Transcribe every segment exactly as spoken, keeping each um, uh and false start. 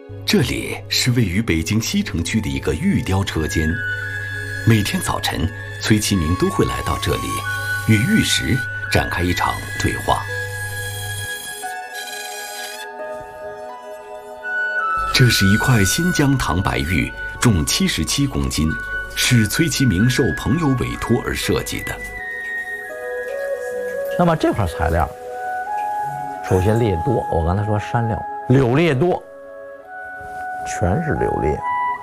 这里是位于北京西城区的一个玉雕车间，每天早晨，崔其明都会来到这里，与玉石展开一场对话。这是一块新疆唐白玉，重七十七公斤，是崔其明受朋友委托而设计的。 那么这块材料，首先裂多，我刚才说山料柳裂多，全是柳裂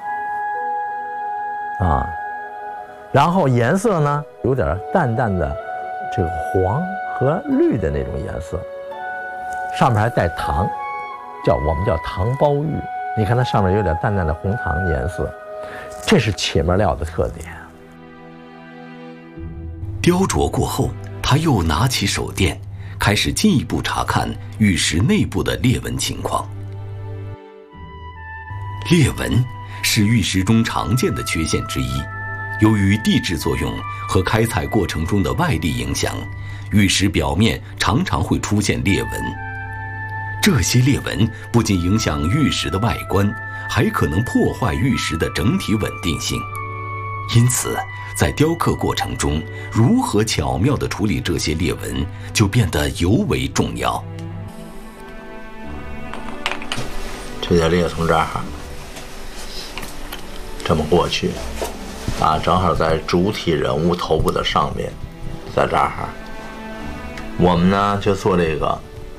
啊。然后颜色呢，有点淡淡的这个黄和绿的那种颜色，上面还带糖，叫我们叫糖包玉。你看它上面有点淡淡的红糖颜色，这是切面料的特点。 雕琢过后，他又拿起手电，开始进一步查看玉石内部的裂纹情况。裂纹是玉石中常见的缺陷之一，由于地质作用和开采过程中的外力影响，玉石表面常常会出现裂纹。这些裂纹不仅影响玉石的外观，还可能破坏玉石的整体稳定性。因此，在雕刻过程中，如何巧妙地处理这些裂纹，就变得尤为重要。 这些裂从这儿这么过去，啊，正好在主体人物头部的上面，在这儿，我们呢就做这个